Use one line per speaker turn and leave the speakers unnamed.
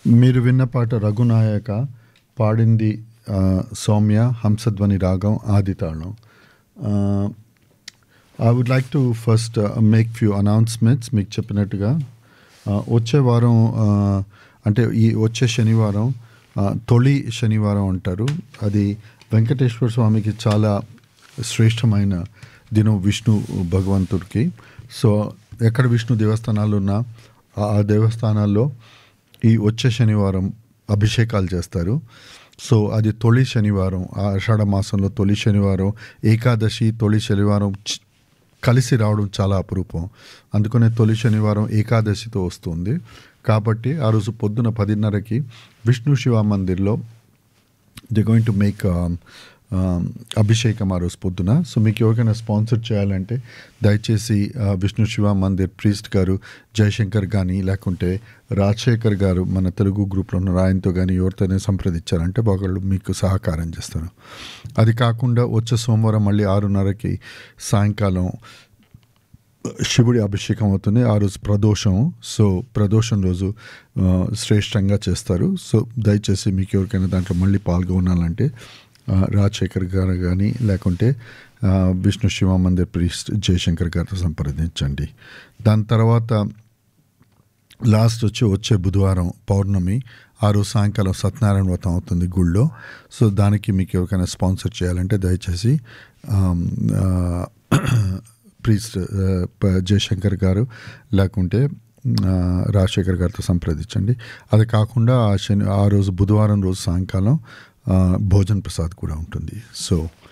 మీరు విన్న పాట రఘునాయక, పాడింది సౌమ్య, హంసధ్వని రాగం, ఆది తాళం. I would like to first make few announcements. మీకు చెప్పినట్టుగా వచ్చే వారం అంటే ఈ వచ్చే శనివారం తొలి శనివారం అంటారు. అది వెంకటేశ్వర స్వామికి చాలా శ్రేష్టమైన దినం, విష్ణు భగవంతుడికి. సో ఎక్కడ విష్ణు దేవస్థానాలు ఉన్నా ఆ దేవస్థానాల్లో ఈ వచ్చే శనివారం అభిషేకాలు చేస్తారు. సో అది తొలి శనివారం, ఆషాఢ మాసంలో తొలి శనివారం, ఏకాదశి తొలి శనివారం కలిసి రావడం చాలా అపురూపం. అందుకనే తొలి శనివారం ఏకాదశితో వస్తుంది. కాబట్టి ఆ రోజు పొద్దున 10:30కి Vishnu Shiva మందిర్లో they going to make అభిషేకం ఆ రోజు పొద్దున. సో మీకు ఎవరికైనా స్పాన్సర్ చేయాలంటే దయచేసి విష్ణు శివ మందిర్ ప్రీస్ట్ గారు జయశంకర్ కానీ లేకుంటే రాజశేఖర్ గారు మన తెలుగు గ్రూప్లో ఉన్న ఆయనతో కానీ ఎవరితోనే సంప్రదించారంటే వాళ్ళు మీకు సహకారం చేస్తారు. అది కాకుండా వచ్చే సోమవారం మళ్ళీ 6:30కి సాయంకాలం శివుడి అభిషేకం అవుతుంది. ఆ రోజు ప్రదోషం. సో ప్రదోషం రోజు శ్రేష్టంగా చేస్తారు. సో దయచేసి మీకు ఎవరికైనా దాంట్లో మళ్ళీ పాల్గొనాలంటే రాజశేఖర్ గారు కానీ లేకుంటే విష్ణు శివ మందిర్ ప్రీస్ట్ జయశంకర్ గారితో సంప్రదించండి. దాని తర్వాత లాస్ట్ వచ్చే బుధవారం పౌర్ణమి, ఆ రోజు సాయంకాలం సత్యనారాయణ వ్రతం అవుతుంది గుళ్ళో. సో దానికి మీకు ఎవరికైనా స్పాన్సర్ చేయాలంటే దయచేసి ప్రీస్ట్ జయశంకర్ గారు లేకుంటే రాజశేఖర్ గారితో సంప్రదించండి. అది కాకుండా ఆ రోజు బుధవారం రోజు సాయంకాలం భోజన్ ప్రసాద్ కూడా ఉంటుంది. సో